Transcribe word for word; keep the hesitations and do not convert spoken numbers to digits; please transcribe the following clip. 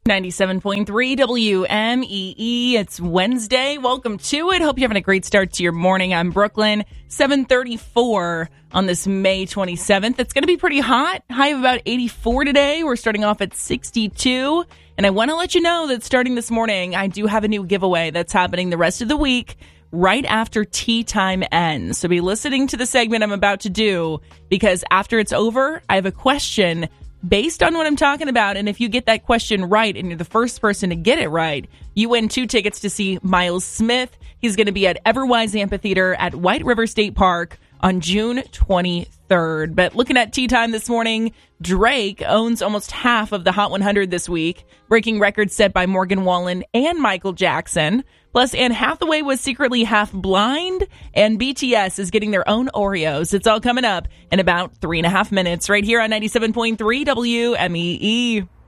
ninety-seven point three W M E E. It's Wednesday. Welcome to it. Hope you're having a great start to your morning. I'm Brooklyn. seven thirty-four on this May twenty-seventh. It's going to be pretty hot. High of about eighty-four today. We're starting off at sixty-two. And I want to let you know that starting this morning, I do have a new giveaway that's happening the rest of the week right after tea time ends. So be listening to the segment I'm about to do, because after it's over, I have a question based on what I'm talking about. And if you get that question right and you're the first person to get it right, you win two tickets to see Miles Smith. He's going to be at Everwise Amphitheater at White River State Park on June twenty-third. But looking at tea time this morning, Drake owns almost half of the Hot one hundred this week, breaking records set by Morgan Wallen and Michael Jackson. Plus, Anne Hathaway was secretly half blind, and B T S is getting their own Oreos. It's all coming up in about three and a half minutes right here on ninety-seven point three W M E E.